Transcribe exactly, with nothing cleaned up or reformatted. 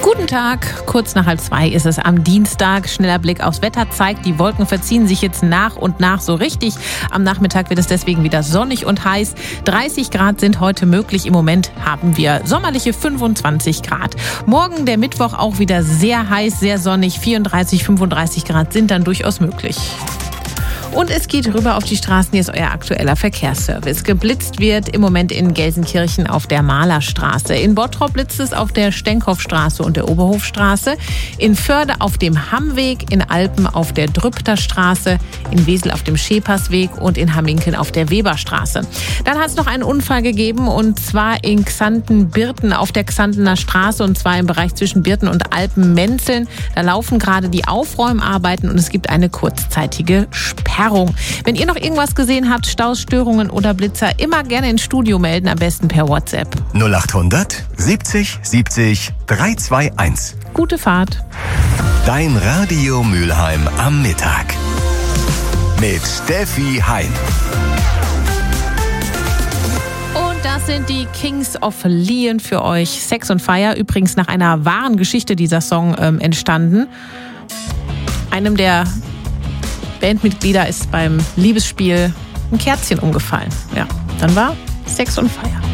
Guten Tag, kurz nach halb zwei ist es am Dienstag. Schneller Blick aufs Wetter zeigt, die Wolken verziehen sich jetzt nach und nach so richtig. Am Nachmittag wird es deswegen wieder sonnig und heiß. dreißig Grad sind heute möglich. Im Moment haben wir sommerliche fünfundzwanzig Grad. Morgen, der Mittwoch, auch wieder sehr heiß, sehr sonnig. vierunddreißig, fünfunddreißig Grad sind dann durchaus möglich. Und es geht rüber auf die Straßen. Hier ist euer aktueller Verkehrsservice. Geblitzt wird im Moment in Gelsenkirchen auf der Malerstraße. In Bottrop blitzt es auf der Stenkhoffstraße und der Oberhofstraße. In Förde auf dem Hammweg, in Alpen auf der Drüpter Straße, in Wesel auf dem Schepersweg und in Hamminken auf der Weberstraße. Dann hat es noch einen Unfall gegeben, und zwar in Xanten-Birten auf der Xantener Straße, und zwar im Bereich zwischen Birten und Alpen-Menzeln. Da laufen gerade die Aufräumarbeiten und es gibt eine kurzzeitige Sperrung. Wenn ihr noch irgendwas gesehen habt, Staus, Störungen oder Blitzer, immer gerne ins Studio melden, am besten per WhatsApp. null achthundert siebzig siebzig dreihunderteinundzwanzig. Gute Fahrt. Dein Radio Mülheim am Mittag. Mit Steffi Hein. Und das sind die Kings of Leon für euch. Sex on Fire, übrigens nach einer wahren Geschichte dieser Song ähm, entstanden. Einem der Bandmitglieder ist beim Liebesspiel ein Kerzchen umgefallen. Ja, dann war Sex on Fire.